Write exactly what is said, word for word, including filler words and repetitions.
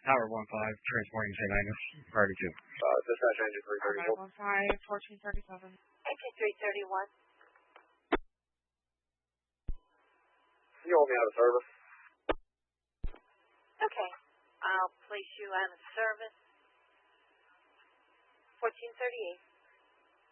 Tower one five, transporting Saint Agnes, priority two. Uh, dispatch engine three thirty. Tower one five, fourteen thirty-seven. Engine three thirty-one. You hold me out of service. Okay. I'll place you out of service. fourteen thirty-eight.